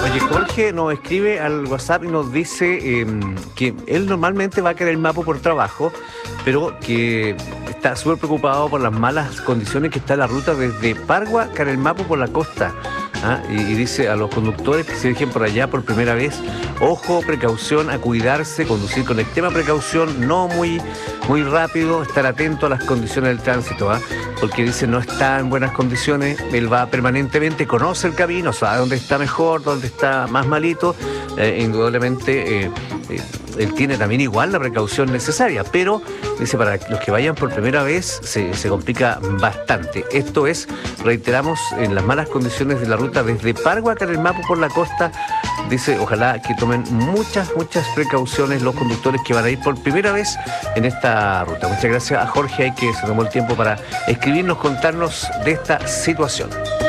Oye, Jorge nos escribe al WhatsApp y nos dice que él normalmente va a querer el Mapo por trabajo, pero que está súper preocupado por las malas condiciones que está la ruta desde Pargua a Carelmapo por la costa. ¿Ah? Y dice a los conductores que se dirigen por allá por primera vez: ojo, precaución, a cuidarse, conducir con extrema precaución, no muy rápido, estar atento a las condiciones del tránsito, ¿ah? Porque dice no está en buenas condiciones, él va permanentemente, conoce el camino, sabe dónde está mejor, dónde está más malito, indudablemente él tiene también igual la precaución necesaria, pero dice para los que vayan por primera vez se complica bastante. Esto es, reiteramos, en las malas condiciones de la ruta desde Pargua a Carelmapo por la costa. Dice, ojalá que tomen muchas precauciones los conductores que van a ir por primera vez en esta ruta. Muchas gracias a Jorge, que se tomó el tiempo para escribirnos, contarnos de esta situación.